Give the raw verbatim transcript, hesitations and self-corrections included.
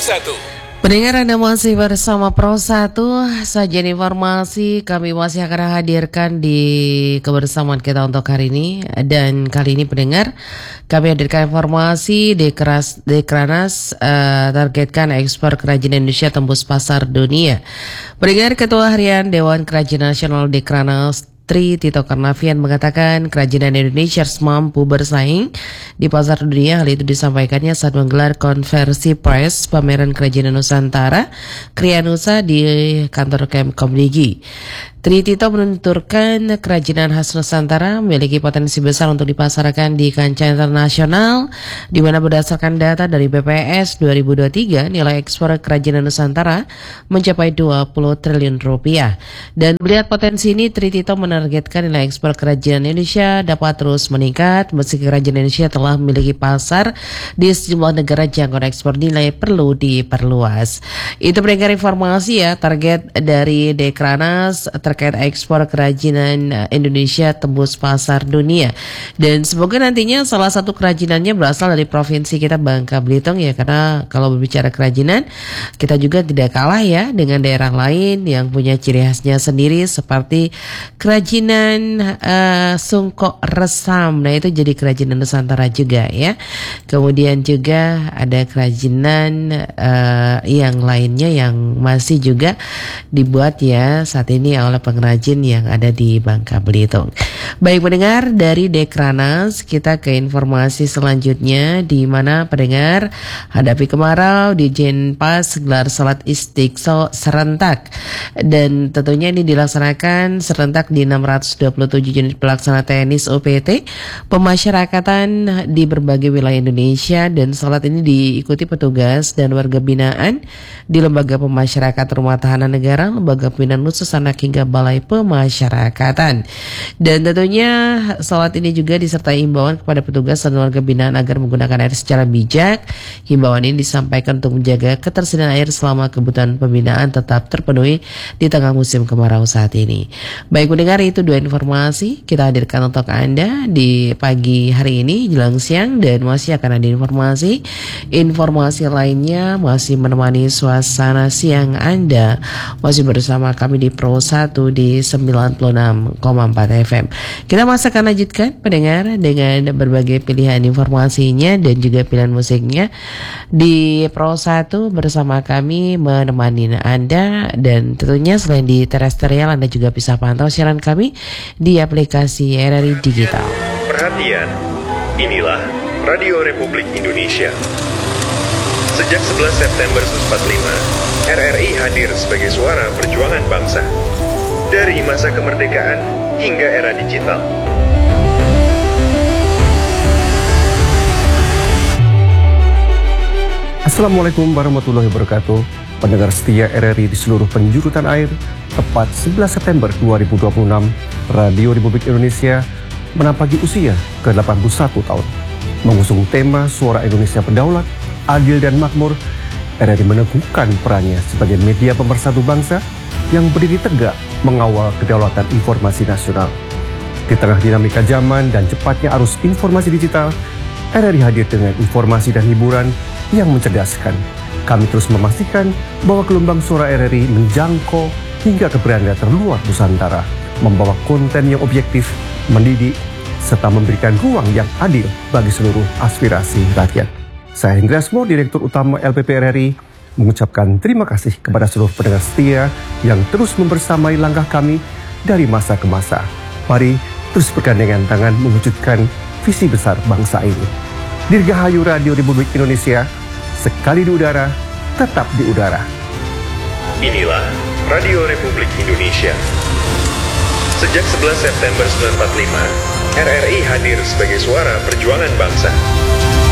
satu. Pendengar, Anda masih bersama Pro satu. Sajian informasi kami masih akan hadirkan di kebersamaan kita untuk hari ini. Dan kali ini pendengar, kami hadirkan informasi Dekras, Dekranas uh, targetkan ekspor kerajinan Indonesia tembus pasar dunia. Pendengar, Ketua Harian Dewan Kerajinan Nasional Dekranas Tri Tito Karnavian mengatakan kerajinan Indonesia harus mampu bersaing di pasar dunia. Hal itu disampaikannya saat menggelar konversi pers pameran kerajinan Nusantara Krianusa di kantor Kemkom Digi. Tri Tito menuturkan kerajinan khas Nusantara memiliki potensi besar untuk dipasarkan di kancah internasional, di mana berdasarkan data dari B P S dua ribu dua puluh tiga nilai ekspor kerajinan Nusantara mencapai dua puluh triliun rupiah. Dan melihat potensi ini, Tri Tito menargetkan nilai ekspor kerajinan Indonesia dapat terus meningkat meski kerajinan Indonesia telah memiliki pasar di sejumlah negara. Jangkauan ekspor nilai perlu diperluas. Itu pendengar informasi ya, target dari Dekranas terkait ekspor kerajinan Indonesia tembus pasar dunia. Dan semoga nantinya salah satu kerajinannya berasal dari provinsi kita, Bangka Belitung ya, karena kalau berbicara kerajinan kita juga tidak kalah ya dengan daerah lain yang punya ciri khasnya sendiri seperti kerajinan uh, sungkok resam. Nah, itu jadi kerajinan Nusantara juga ya. Kemudian juga ada kerajinan uh, yang lainnya yang masih juga dibuat ya saat ini oleh pengrajin yang ada di Bangka Belitung. Baik pendengar, dari Dekranas kita ke informasi selanjutnya, di mana pendengar hadapi kemarau di Jenpas gelar salat istiqso serentak, dan tentunya ini dilaksanakan serentak di enam ratus dua puluh tujuh unit pelaksana teknis O P T pemasyarakatan di berbagai wilayah Indonesia. Dan salat ini diikuti petugas dan warga binaan di lembaga pemasyarakatan rumah tahanan negara, lembaga pembinaan khusus anak hingga balai pemasyarakatan. Dan tentunya salat ini juga disertai himbauan kepada petugas dan warga binaan agar menggunakan air secara bijak. Himbauan ini disampaikan untuk menjaga ketersediaan air selama kebutuhan pembinaan tetap terpenuhi di tengah musim kemarau saat ini. Baik pendengar, itu dua informasi kita hadirkan untuk Anda di pagi hari ini jelang siang, dan masih akan ada informasi informasi lainnya masih menemani suasana siang Anda masih bersama kami di Pro satu di sembilan puluh enam koma empat F M. Kita masih akan lanjutkan pendengar dengan berbagai pilihan informasinya dan juga pilihan musiknya di Pro satu bersama kami menemani Anda. Dan tentunya selain di terestrial, Anda juga bisa pantau siaran kami di aplikasi R R I Digital. Perhatian, inilah Radio Republik Indonesia. Sejak sebelas September seribu sembilan ratus empat puluh lima, R R I hadir sebagai suara perjuangan bangsa. Dari masa kemerdekaan hingga era digital. Assalamualaikum warahmatullahi wabarakatuh. Pendengar setia R R I di seluruh penjuru tanah air, tepat sebelas September dua ribu dua puluh enam, Radio Republik Indonesia menampaki usia ke delapan puluh satu tahun. Mengusung tema Suara Indonesia Berdaulat, Adil dan Makmur, R R I meneguhkan perannya sebagai media pemersatu bangsa yang berdiri tegak mengawal kedaulatan informasi nasional. Di tengah dinamika zaman dan cepatnya arus informasi digital, R R I hadir dengan informasi dan hiburan yang mencerdaskan. Kami terus memastikan bahwa gelombang suara R R I menjangkau hingga ke beranda terluar Nusantara, membawa konten yang objektif, mendidik, serta memberikan ruang yang adil bagi seluruh aspirasi rakyat. Saya Hendra Asmo, Direktur Utama L P P R R I, mengucapkan terima kasih kepada seluruh pendengar setia yang terus membersamai langkah kami dari masa ke masa. Mari terus bergandengan tangan mewujudkan visi besar bangsa ini. Dirgahayu Radio Republik Indonesia, sekali di udara, tetap di udara. Inilah Radio Republik Indonesia. Sejak sebelas September seribu sembilan ratus empat puluh lima, R R I hadir sebagai suara perjuangan bangsa.